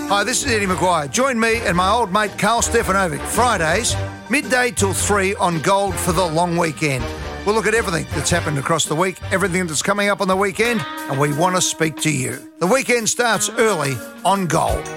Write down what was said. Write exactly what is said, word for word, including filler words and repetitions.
Hi, this is Eddie McGuire. Join me and my old mate Carl Stefanovic Fridays, midday till three on Gold for the long weekend. We'll look at everything that's happened across the week, everything that's coming up on the weekend, and we want to speak to you. The weekend starts early on Gold.